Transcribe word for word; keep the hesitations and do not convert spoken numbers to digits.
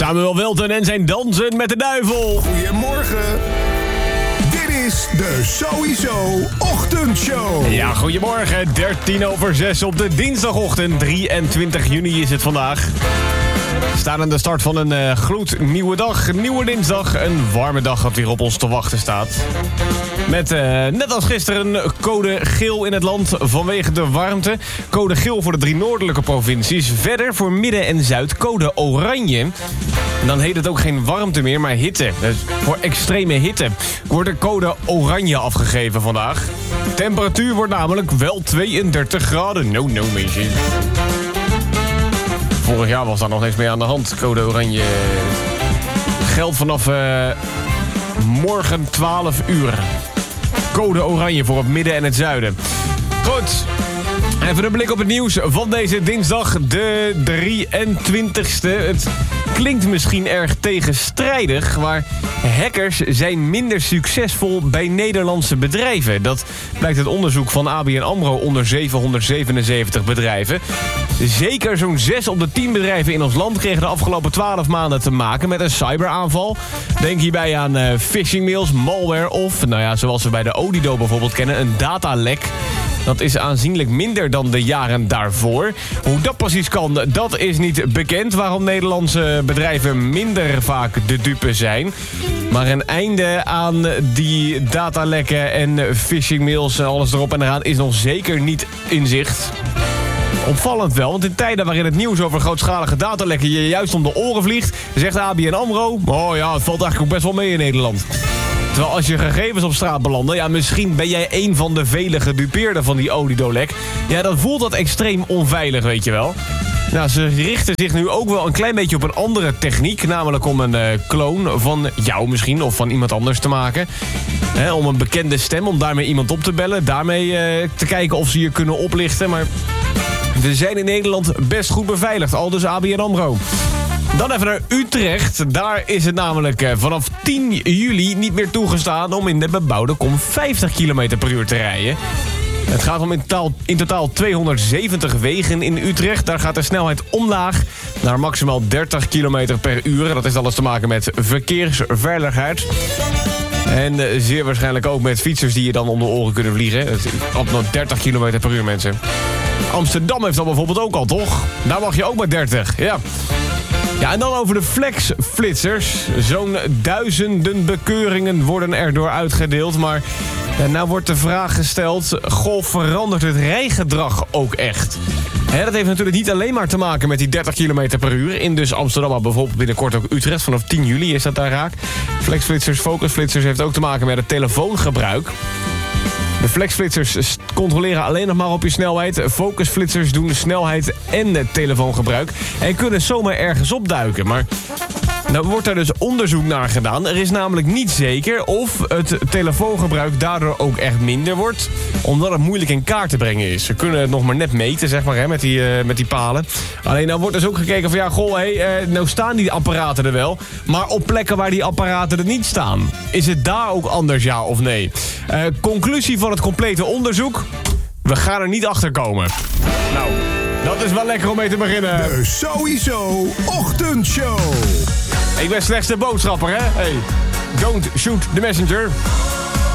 Samuel Welten en zijn Dansen met de Duivel. Goedemorgen. Dit is de Sowieso Ochtendshow. Ja, goedemorgen. dertien over zes op de dinsdagochtend. drieëntwintig juni is het vandaag. We staan aan de start van een uh, gloednieuwe dag. Nieuwe dinsdag. Een warme dag dat weer op ons te wachten staat. Met, uh, net als gisteren, code geel in het land vanwege de warmte. Code geel voor de drie noordelijke provincies. Verder voor midden en zuid code oranje. En dan heet het ook geen warmte meer, maar hitte. Dus voor extreme hitte wordt de code oranje afgegeven vandaag. De temperatuur wordt namelijk wel tweeëndertig graden. No, no, mensen. Vorig jaar was daar nog niks mee aan de hand. Code oranje geldt vanaf uh, morgen twaalf uur. Code oranje voor het midden en het zuiden. Goed. Even een blik op het nieuws van deze dinsdag, de drieëntwintigste. Het klinkt misschien erg tegenstrijdig, maar hackers zijn minder succesvol bij Nederlandse bedrijven. Dat blijkt uit onderzoek van A B N AMRO onder zevenhonderdzevenenzeventig bedrijven. Zeker zo'n zes op de tien bedrijven in ons land kregen de afgelopen twaalf maanden te maken met een cyberaanval. Denk hierbij aan uh, phishingmails, malware of, nou ja, zoals we bij de Odido bijvoorbeeld kennen, een datalek. Dat is aanzienlijk minder dan de jaren daarvoor. Hoe dat precies kan, dat is niet bekend. Waarom Nederlandse bedrijven minder vaak de dupe zijn. Maar een einde aan die datalekken en phishingmails en alles erop en eraan is nog zeker niet in zicht. Opvallend wel, want in tijden waarin het nieuws over grootschalige datalekken je juist om de oren vliegt, zegt A B N AMRO, oh ja, het valt eigenlijk ook best wel mee in Nederland. Terwijl als je gegevens op straat belanden, ja, misschien ben jij een van de vele gedupeerden van die Odido-lek. Ja, dan voelt dat extreem onveilig, weet je wel. Nou, ze richten zich nu ook wel een klein beetje op een andere techniek. Namelijk om een uh, kloon van jou misschien of van iemand anders te maken. He, om een bekende stem, om daarmee iemand op te bellen. Daarmee uh, te kijken of ze je kunnen oplichten. Maar we zijn in Nederland best goed beveiligd. Al dus A B N AMRO. Dan even naar Utrecht. Daar is het namelijk uh, vanaf tien juli niet meer toegestaan om in de bebouwde kom vijftig kilometer per uur te rijden. Het gaat om in totaal, in totaal tweehonderdzeventig wegen in Utrecht. Daar gaat de snelheid omlaag naar maximaal dertig kilometer per uur. Dat heeft alles te maken met verkeersveiligheid. En uh, zeer waarschijnlijk ook met fietsers die je dan om de oren kunnen vliegen. Op nog dertig kilometer per uur, mensen. Amsterdam heeft dat bijvoorbeeld ook al, toch? Daar mag je ook maar dertig, ja. Ja, en dan over de flexflitsers. Zo'n duizenden bekeuringen worden erdoor uitgedeeld. Maar ja, nou wordt de vraag gesteld, goh, verandert het rijgedrag ook echt? He, dat heeft natuurlijk niet alleen maar te maken met die dertig kilometer per uur. In dus Amsterdam, maar bijvoorbeeld binnenkort ook Utrecht. Vanaf tien juli is dat daar raak. Flexflitsers, focusflitsers heeft ook te maken met het telefoongebruik. De flexflitsers controleren alleen nog maar op je snelheid. Focusflitsers doen de snelheid en het telefoongebruik. En kunnen zomaar ergens opduiken. Maar nou wordt daar dus onderzoek naar gedaan. Er is namelijk niet zeker of het telefoongebruik daardoor ook echt minder wordt. Omdat het moeilijk in kaart te brengen is. Ze kunnen het nog maar net meten, zeg maar, hè, met, die, uh, met die palen. Alleen nou wordt dus ook gekeken van ja, goh, hey, uh, nou staan die apparaten er wel. Maar op plekken waar die apparaten er niet staan. Is het daar ook anders, ja of nee? Uh, conclusie van het complete onderzoek. We gaan er niet achter komen. Nou, dat is wel lekker om mee te beginnen. De Sowieso Ochtendshow. Ik ben slechts de boodschapper, hè? Hey, don't shoot the messenger.